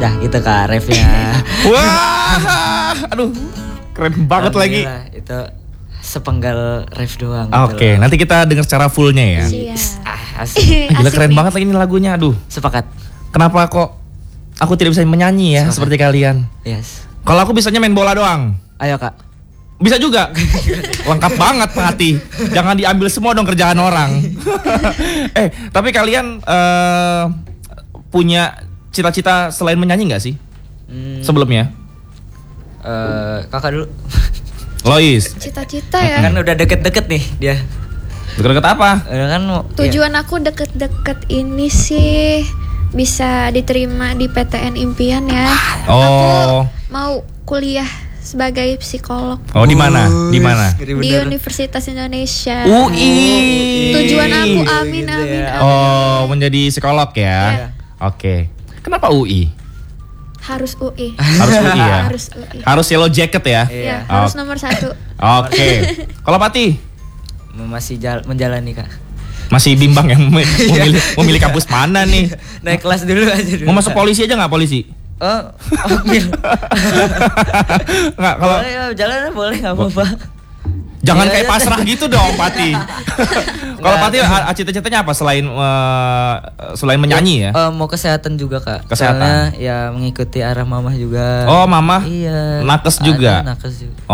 Dah gitu Kak refnya. Wah, aduh, keren banget lagi. Itu sepenggal ref doang. Oke, nanti kita dengar secara fullnya ya. Asik. Gila keren banget lagi ini lagunya, aduh. Sepakat. Kenapa kok aku tidak bisa menyanyi ya seperti kalian? Yes. Kalau aku bisanya main bola doang. Ayo Kak. Bisa juga. Lengkap banget Pati. Jangan diambil semua dong kerjaan orang. Tapi kalian punya cita-cita selain menyanyi nggak sih? Sebelumnya? Kakak dulu. Lois. Cita-cita ya. Kan udah deket-deket nih dia. Deket-deket apa? Udah kan Tujuan aku deket-deket ini sih bisa diterima di PTN Impian ya. Oh. Aku mau kuliah sebagai psikolog. Oh, di mana? Di mana? Di Universitas Indonesia. UI. Tujuan aku amin. Oh, menjadi psikolog ya. Oke. Kenapa UI? Harus UI. Harus UI ya. Harus UI. Harus yellow jacket ya. Ya, harus nomor 1. Oke. Kalau Pati? Masih menjalani Kak. Masih bimbang ya memilih kampus mana nih? Naik kelas dulu aja dulu. Mau masuk polisi aja nggak polisi? Ambil. Nggak kalau jalan boleh nggak apa-apa. Jangan kayak pasrah gitu dong Pati. Kalau Pati cita-citanya apa selain menyanyi ya? Mau kesehatan juga Kak. Kesehatan. Soalnya ya mengikuti arah mamah juga. Oh, mamah. Iya. Nakes juga. Nakes juga.